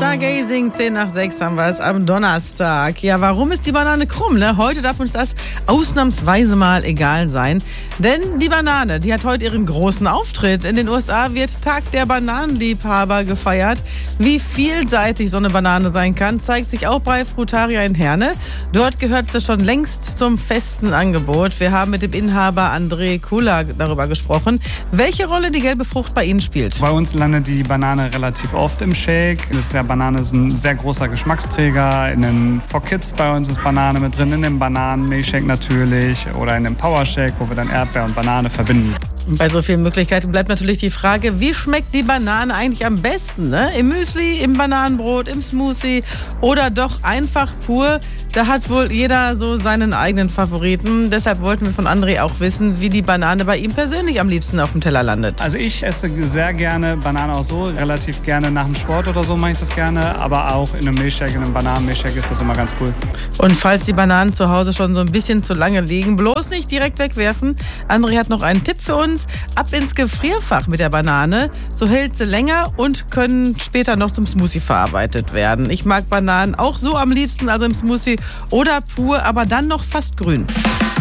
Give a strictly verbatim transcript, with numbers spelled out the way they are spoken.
Stargazing, zehn nach sechs haben wir es am Donnerstag. Ja, warum ist die Banane krumm? Ne? Heute darf uns das ausnahmsweise mal egal sein. Denn die Banane, die hat heute ihren großen Auftritt. In den U S A wird Tag der Bananenliebhaber gefeiert. Wie vielseitig so eine Banane sein kann, zeigt sich auch bei Frutaria in Herne. Dort gehört sie schon längst zum festen Angebot. Wir haben mit dem Inhaber André Kula darüber gesprochen, welche Rolle die gelbe Frucht bei Ihnen spielt. Bei uns landet die Banane relativ oft im Shake. Das ist ja, Banane ist ein sehr großer Geschmacksträger. In den For Kids bei uns ist Banane mit drin, in dem Bananenmilchshake natürlich oder in dem Powershake, wo wir dann Erdbeer und Banane verbinden. Bei so vielen Möglichkeiten bleibt natürlich die Frage, wie schmeckt die Banane eigentlich am besten? Ne? Im Müsli, im Bananenbrot, im Smoothie oder doch einfach pur? Da hat wohl jeder so seinen eigenen Favoriten. Deshalb wollten wir von André auch wissen, wie die Banane bei ihm persönlich am liebsten auf dem Teller landet. Also ich esse sehr gerne Banane auch so, relativ gerne nach dem Sport oder so mache ich das gerne. Aber auch in einem Milchshake, in einem Bananenmilchshake ist das immer ganz cool. Und falls die Bananen zu Hause schon so ein bisschen zu lange liegen, bloß nicht direkt wegwerfen. André hat noch einen Tipp für uns. Ab ins Gefrierfach mit der Banane. So hält sie länger und können später noch zum Smoothie verarbeitet werden. Ich mag Bananen auch so am liebsten, also im Smoothie oder pur, aber dann noch fast grün.